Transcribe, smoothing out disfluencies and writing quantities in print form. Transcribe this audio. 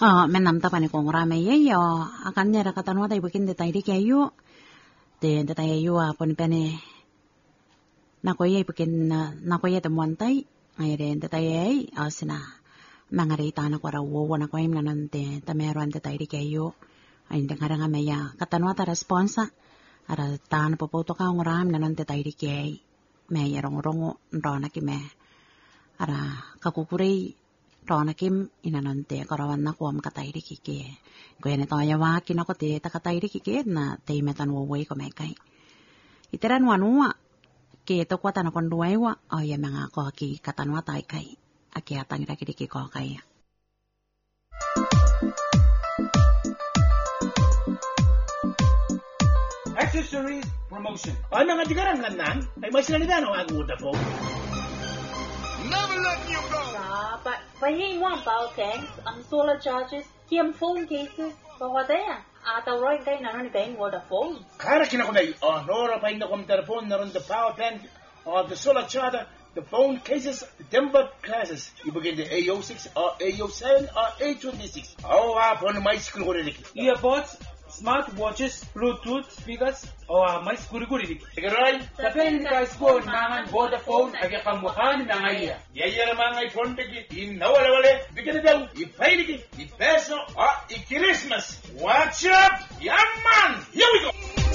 Men nam tapani kong rame ye yo akan nyara kata nuata ibu kin detai di kayu de detai yu apon pene na ko ye ibu kin na ko ye temuan tai aire detai ye asina mangari ta na ko ra wo na ko im nan te tameran detai di kayu ai dengar ngame ya kata nuata responsa ara tan popoto ka ngoram nan detai di kay me ye rong ndona ki me ara kakukurei Rona kim inanante karawan na kuam katairi kike. Kuya to ya wa kinako te takatairi kike na te metan wo ko mekai. Iteran wanua ke to kwata na konduai wa o ya mga ko ki katanwa tai kai. Aki atang ira kiki ko kai. Accessories promotion. Ay mga digarang nan ay may sinaligan ang aguda po. Never let you go. But want power tanks and solar charges, phone cases, what they are. At the right day, not only water phone. Kara kinakunay, nora pa na kong telephone na ron the power tank, the solar charger, the phone cases, the tempered classes. You begin the AO6 or AO7 or A26. Oh, upon my school already. Earbuds, smart watches, Bluetooth speakers, may guri-guri. Tagaray, sa Pilipinas ko naman Vodafone ay kamuhan na ngayon. Yaya naman ay phone tagi, inawala-wala, bigyan na daw, ipay ligi, ipeso, o i-Christmas. Watch up, yaman! Here we go!